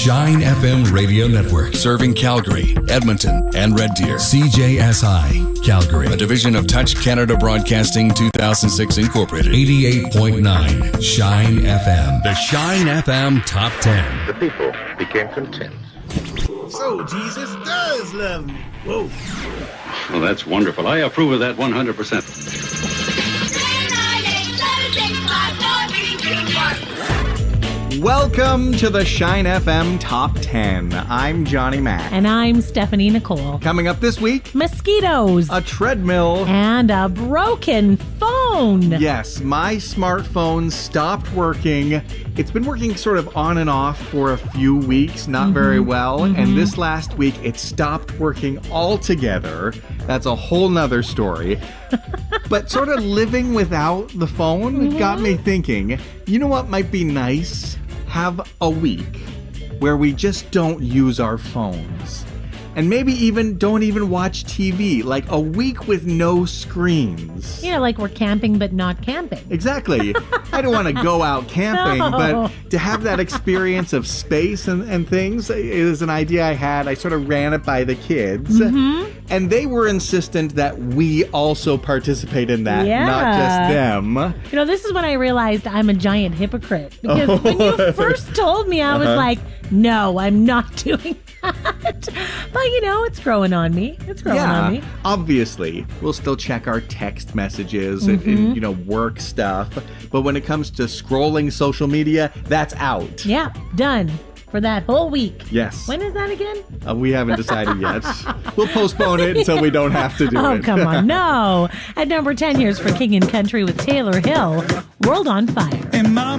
Shine FM Radio Network. Serving Calgary, Edmonton, and Red Deer. CJSI, Calgary. A division of Touch Canada Broadcasting 2006 Incorporated. 88.9 Shine FM. The Shine FM Top 10. The people became content. So Jesus does love me. Whoa. Well, that's wonderful. I approve of that 100%. Welcome to the Shine FM Top 10. I'm Johnny Mac. And I'm Stephanie Nicole. Coming up this week, Mosquitoes. a treadmill. And a broken phone. Yes, my smartphone stopped working. It's been working sort of on and off for a few weeks, not very well. And this last week, it stopped working altogether. That's a whole nother story. But sort of living without the phone got me thinking, you know what might be nice? Have a week where we just don't use our phones. And maybe even don't even watch TV. Like a week with no screens. You know, like we're camping but not camping. Exactly. I don't want to go out camping, No. but to have that experience of space and things is an idea I had. I sort of ran it by the kids. And they were insistent that we also participate in that, not just them. You know, this is when I realized I'm a giant hypocrite. Because when you first told me, I was like, no, I'm not doing that. But, you know, it's growing on me. It's growing on me. Obviously, we'll still check our text messages and, you know, work stuff. But when it comes to scrolling social media, that's out. Yeah, done. For that whole week. Yes. When is that again? We haven't decided yet. We'll postpone it until we don't have to do it. Oh, come on. No. At number 10, here's For King and Country with Taylor Hill, World on Fire.